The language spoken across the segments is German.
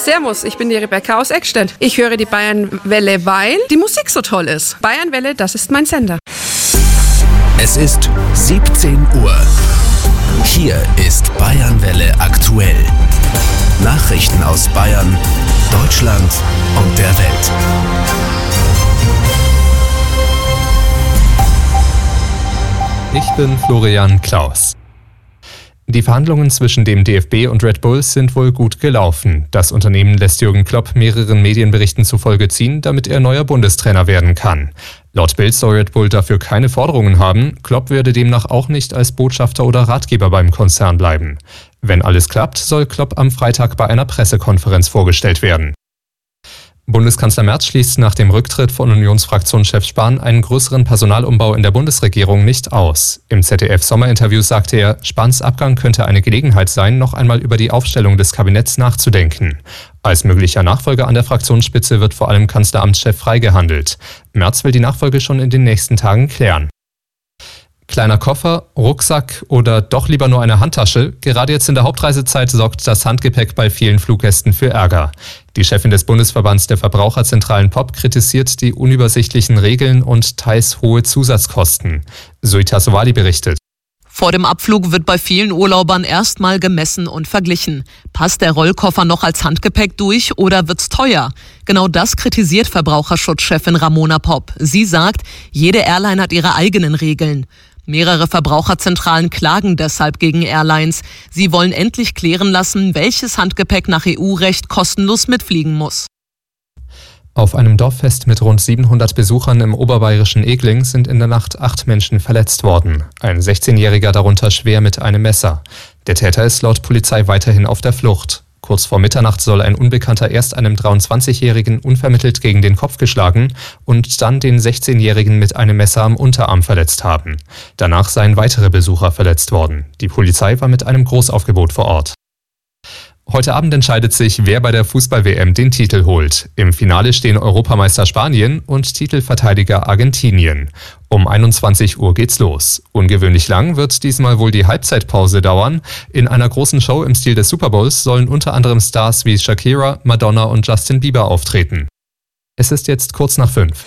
Servus, ich bin die Rebecca aus Eckstedt. Ich höre die Bayernwelle, weil die Musik so toll ist. Bayernwelle, das ist mein Sender. Es ist 17 Uhr. Hier ist Bayernwelle aktuell. Nachrichten aus Bayern, Deutschland und der Welt. Ich bin Florian Klaus. Die Verhandlungen zwischen dem DFB und Red Bull sind wohl gut gelaufen. Das Unternehmen lässt Jürgen Klopp mehreren Medienberichten zufolge ziehen, damit er neuer Bundestrainer werden kann. Laut Bild soll Red Bull dafür keine Forderungen haben. Klopp werde demnach auch nicht als Botschafter oder Ratgeber beim Konzern bleiben. Wenn alles klappt, soll Klopp am Freitag bei einer Pressekonferenz vorgestellt werden. Bundeskanzler Merz schließt nach dem Rücktritt von Unionsfraktionschef Spahn einen größeren Personalumbau in der Bundesregierung nicht aus. Im ZDF-Sommerinterview sagte er, Spahns Abgang könnte eine Gelegenheit sein, noch einmal über die Aufstellung des Kabinetts nachzudenken. Als möglicher Nachfolger an der Fraktionsspitze wird vor allem Kanzleramtschef Frey gehandelt. Merz will die Nachfolge schon in den nächsten Tagen klären. Kleiner Koffer, Rucksack oder doch lieber nur eine Handtasche? Gerade jetzt in der Hauptreisezeit sorgt das Handgepäck bei vielen Fluggästen für Ärger. Die Chefin des Bundesverbands der Verbraucherzentralen POP kritisiert die unübersichtlichen Regeln und teils hohe Zusatzkosten. Suita Sowali berichtet. Vor dem Abflug wird bei vielen Urlaubern erstmal gemessen und verglichen. Passt der Rollkoffer noch als Handgepäck durch oder wird's teuer? Genau das kritisiert Verbraucherschutzchefin Ramona Popp. Sie sagt, jede Airline hat ihre eigenen Regeln. Mehrere Verbraucherzentralen klagen deshalb gegen Airlines. Sie wollen endlich klären lassen, welches Handgepäck nach EU-Recht kostenlos mitfliegen muss. Auf einem Dorffest mit rund 700 Besuchern im oberbayerischen Egling sind in der Nacht 8 Menschen verletzt worden. Ein 16-Jähriger darunter schwer mit einem Messer. Der Täter ist laut Polizei weiterhin auf der Flucht. Kurz vor Mitternacht soll ein Unbekannter erst einem 23-Jährigen unvermittelt gegen den Kopf geschlagen und dann den 16-Jährigen mit einem Messer am Unterarm verletzt haben. Danach seien weitere Besucher verletzt worden. Die Polizei war mit einem Großaufgebot vor Ort. Heute Abend entscheidet sich, wer bei der Fußball-WM den Titel holt. Im Finale stehen Europameister Spanien und Titelverteidiger Argentinien. Um 21 Uhr geht's los. Ungewöhnlich lang wird diesmal wohl die Halbzeitpause dauern. In einer großen Show im Stil des Super Bowls sollen unter anderem Stars wie Shakira, Madonna und Justin Bieber auftreten. Es ist jetzt kurz nach 5.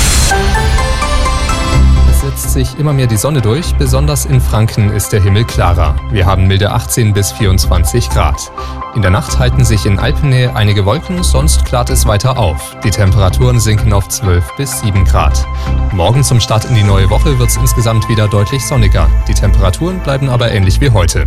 Setzt sich immer mehr die Sonne durch, besonders in Franken ist der Himmel klarer. Wir haben milde 18 bis 24 Grad. In der Nacht halten sich in Alpennähe einige Wolken, sonst klart es weiter auf. Die Temperaturen sinken auf 12 bis 7 Grad. Morgen zum Start in die neue Woche wird es insgesamt wieder deutlich sonniger. Die Temperaturen bleiben aber ähnlich wie heute.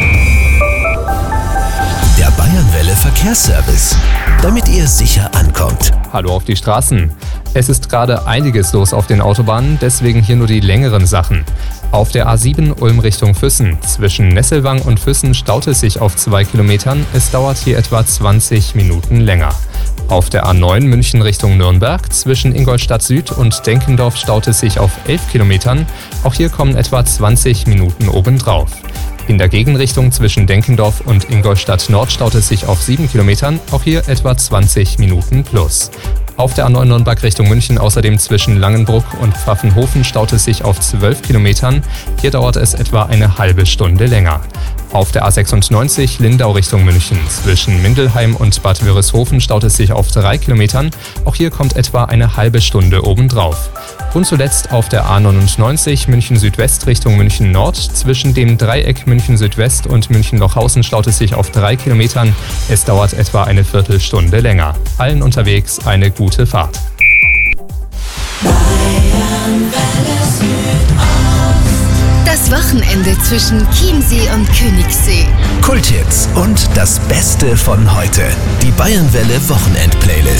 Der Bayernwelle Verkehrsservice, damit ihr sicher ankommt. Hallo auf die Straßen. Es ist gerade einiges los auf den Autobahnen, deswegen hier nur die längeren Sachen. Auf der A7 Ulm Richtung Füssen. Zwischen Nesselwang und Füssen staut es sich auf 2 Kilometern. Es dauert hier etwa 20 Minuten länger. Auf der A9 München Richtung Nürnberg. Zwischen Ingolstadt Süd und Denkendorf staut es sich auf 11 Kilometern. Auch hier kommen etwa 20 Minuten obendrauf. In der Gegenrichtung zwischen Denkendorf und Ingolstadt Nord staut es sich auf 7 Kilometern. Auch hier etwa 20 Minuten plus. Auf der A9 Nürnberg Richtung München außerdem zwischen Langenbruck und Pfaffenhofen staut es sich auf 12 Kilometern. Hier dauert es etwa eine halbe Stunde länger. Auf der A96 Lindau Richtung München. Zwischen Mindelheim und Bad Wörishofen staut es sich auf 3 Kilometern. Auch hier kommt etwa eine halbe Stunde obendrauf. Und zuletzt auf der A99 München Südwest Richtung München Nord. Zwischen dem Dreieck München Südwest und München Lochhausen staut es sich auf 3 Kilometern. Es dauert etwa eine Viertelstunde länger. Allen unterwegs eine gute Fahrt. Das Wochenende zwischen Chiemsee und Königssee. Kulthits und das Beste von heute. Die Bayernwelle Wochenend-Playlist.